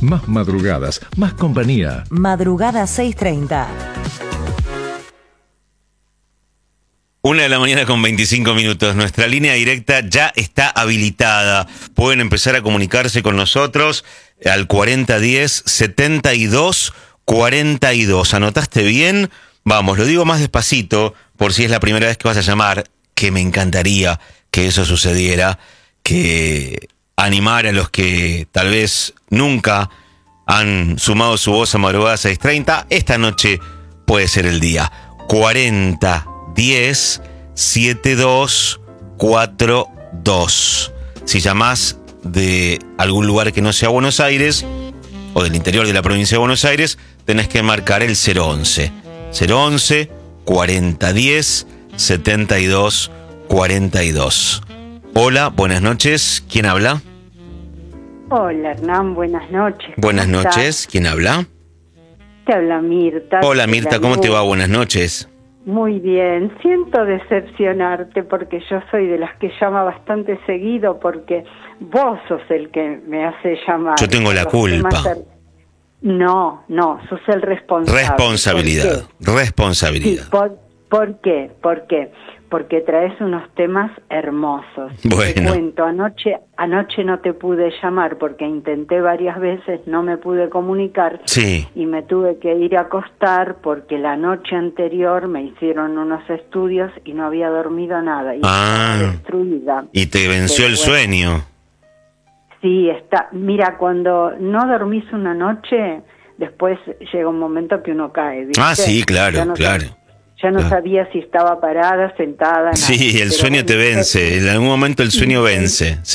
más madrugadas, más compañía. Madrugada 6:30. 1:00 con 25 minutos. Nuestra línea directa ya está habilitada. Pueden empezar a comunicarse con nosotros al 4010-7242. ¿Anotaste bien? Vamos, lo digo más despacito por si es la primera vez que vas a llamar, que me encantaría que eso sucediera, que animar a los que tal vez nunca han sumado su voz a Madrugada 6:30. Esta noche puede ser el día. 4010-7242. Si llamás de algún lugar que no sea Buenos Aires o del interior de la provincia de Buenos Aires, tenés que marcar el 011 4010 7242. Hola, buenas noches. ¿Quién habla? Hola, Hernán, buenas noches. Buenas noches. ¿Quién habla? Te habla Mirta. Hola, Mirta, ¿cómo te va? Buenas noches. Muy bien. Siento decepcionarte porque yo soy de las que llama bastante seguido, porque vos sos el que me hace llamar. Yo tengo la culpa. No, sos el responsable. Responsabilidad. Sí, ¿por qué? Porque traes unos temas hermosos. Bueno. Te cuento, anoche no te pude llamar porque intenté varias veces, no me pude comunicar. Sí. Y me tuve que ir a acostar porque la noche anterior me hicieron unos estudios y no había dormido nada. Y estaba destruida. Y te venció el sueño. Sí, mira, cuando no dormís una noche, después llega un momento que uno cae, ¿viste? Sí, claro. Ya no sabía si estaba parada, sentada. Sí, el sueño te vence. En algún momento el sueño vence.